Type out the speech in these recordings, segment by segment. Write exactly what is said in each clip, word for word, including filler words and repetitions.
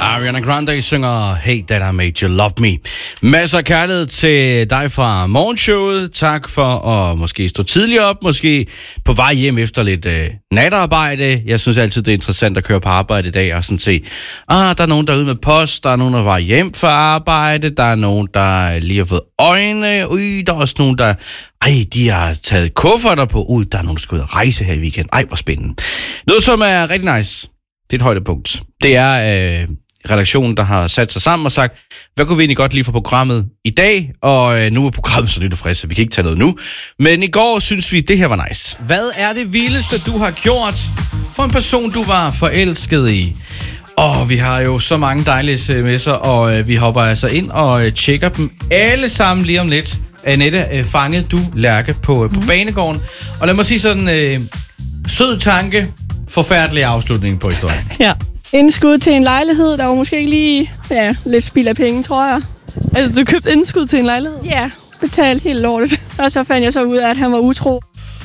Ariana Grande synger Hey That I Made You Love Me. Masser af kærlighed til dig fra morgenshowet. Tak for at måske stå tidligt op, måske på vej hjem efter lidt øh, natarbejde. Jeg synes altid, det er interessant at køre på arbejde i dag og sådan se, ah, der er nogen, der er ude med post, der er nogen, der var hjem fra arbejde, der er nogen, der lige har fået øjne, ui, der er også nogen, der, ej, de har taget kufferter på, ui, der er nogen, der skal ud og rejse her i weekend. Ej, hvor spændende. Noget, som er rigtig nice, det er et højdepunkt. Det er øh, redaktionen, der har sat sig sammen og sagt, hvad kunne vi egentlig godt lide for programmet i dag? Og øh, nu er programmet så lidt og frisk, så vi kan ikke tage noget nu. Men i går synes vi, det her var nice. Hvad er det vildeste, du har gjort for en person, du var forelsket i? Og vi har jo så mange dejlige sms'er, og øh, vi hopper altså ind og øh, tjekker dem alle sammen lige om lidt. Annette, øh, fangede du Lærke på, øh, på banegården? Og lad mig sige sådan, øh, sød tanke, forfærdelig afslutning på historien. Ja. Indskud til en lejlighed, der var måske ikke lige ja, lidt spild af penge, tror jeg. Altså, du købte indskud til en lejlighed? Ja, betalt helt lortet. Og så fandt jeg så ud af, at han var utro.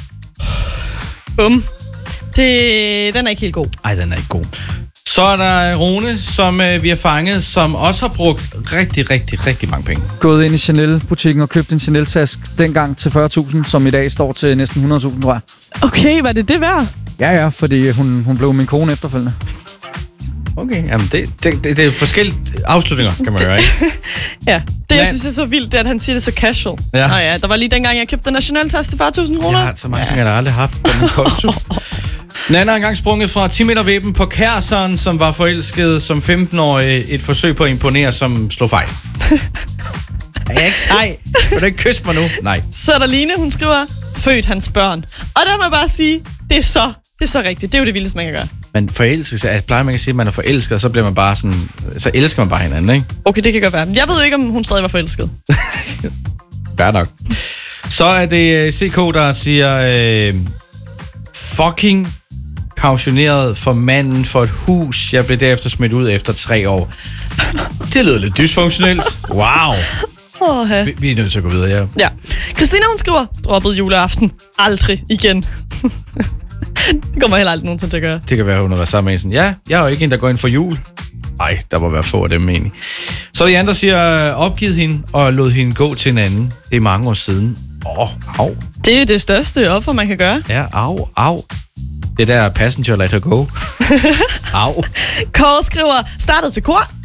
Bum. Det, den er ikke helt god. Ej, den er ikke god. Så er der Rune, som øh, vi har fanget, som også har brugt rigtig, rigtig, rigtig mange penge. Gået ind i Chanel-butikken og købt en Chanel-task dengang til fyrre tusind, som i dag står til næsten hundrede tusind, tror jeg. Okay, var det det værd? Ja, ja, fordi hun, hun blev min kone efterfølgende. Okay, jamen det, det, det, det er forskellige afslutninger, kan man gøre, ikke? Ja, det jeg synes er så vildt, det er, at han siger det så casual. Ja. Nå ja, der var lige dengang, jeg købte den Chanel-task til fyrre tusind kroner. Jeg har så mange ja. penge, jeg har aldrig haft på min konto. Nana har engang sprunget fra ti meter væben på kæresten, som var forelsket som femten-årig. Et forsøg på at imponere, som slog fejl. Er jeg ikke sej? Vil du ikke kysse mig nu? Nej. Så er der Line, hun skriver, født hans børn. Og der må jeg bare sige, det er så, det er så rigtigt. Det er jo det vildeste, man kan gøre. Men forelskelse, jeg plejer man kan sige, at man er forelsket, og så bliver man bare sådan, så elsker man bare hinanden, ikke? Okay, det kan godt være. Jeg ved jo ikke, om hun stadig var forelsket. Fair nok. Så er det C K, der siger, øh, fucking kautioneret for manden for et hus. Jeg blev derefter smidt ud efter tre år. Det lyder lidt dysfunktionelt. Wow. Oh, vi, vi er nødt til at gå videre, ja. Ja. Christina, hun skriver, droppet juleaften. Aldrig igen. Det kommer heller aldrig nogensinde til at gøre. Det kan være, hun har været sammen med en sådan, ja, jeg er jo ikke en, der går ind for jul. Nej, der må være få af dem egentlig. Så er der Jan, der siger, opgivet hende og lod hende gå til en anden. Det er mange år siden. Åh, oh, au. Det er det største offer, man kan gøre. Ja, au, au. Det der passenger let her go. Au. Kåre skriver, startet til kor.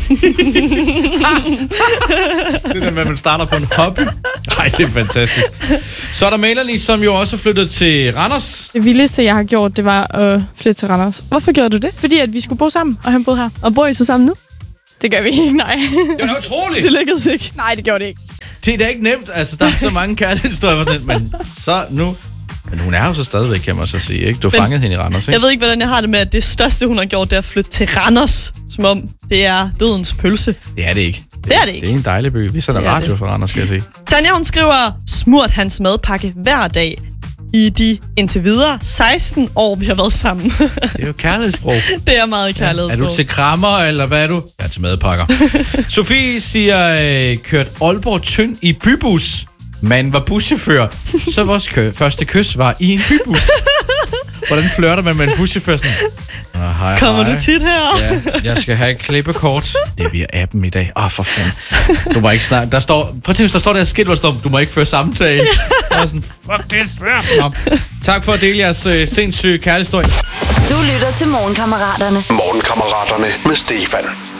Det der med, at man starter på en hobby. Nej, det er fantastisk. Så er der Melanie, som jo også er flyttet til Randers. Det vildeste, jeg har gjort, det var at flytte til Randers. Hvorfor gjorde du det? Fordi at vi skulle bo sammen, og han boede her. Og bor I så sammen nu? Det gør vi ikke, nej. Det var utroligt. Det lykkedes ikke. Nej, det gjorde det ikke. Det er da ikke nemt. Altså, der er så mange kærlighedshistorier, men så nu... Men hun er jo så stadigvæk, kan man så sige, ikke? Du fangede hende i Randers, ikke? Jeg ved ikke, hvordan jeg har det med, at det største, hun har gjort, det er at flytte til Randers. Som om det er dødens pølse. Det er det ikke. Det, det er det ikke. Det er en dejlig by. Vi sender radio fra Randers, skal jeg sige. Tanja, hun skriver, smurt hans madpakke hver dag i de indtil videre seksten år, vi har været sammen. Det er jo kærlighedssprog. Det er meget kærlighedssprog. Ja, er du til krammer, eller hvad er du? Jeg er til madpakker. Sofie siger, øh, kørt Aalborg tynd i bybus. Man var buschauffør, så vores kø- første kys var i en bybus. Hvordan flirter man med en buschauffør sådan? Oh, hej, Kommer hej. du tit her? Ja, jeg skal have et klippekort. Det er via appen i dag. Åh, oh, for fanden. Du må ikke snakke. Der står, prøv at tænke, der står der skilt, hvor der står, du må ikke føre samtale. Jeg er sådan, fuck, det er svært. Nå. Tak for at dele jeres øh, sindssyge kærlighedshistorie. Du lytter til Morgenkammeraterne. Morgenkammeraterne med Stefan.